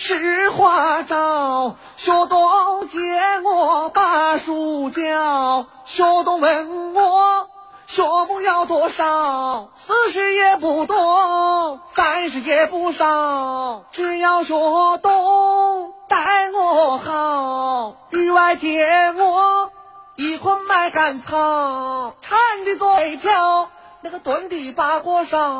是花招，学东见我把书教，学东问我学不要多少，40也不多，30也不少，只要学东待我好，雨外借我一捆麦秆草，缠的做一条那个炖的八锅烧。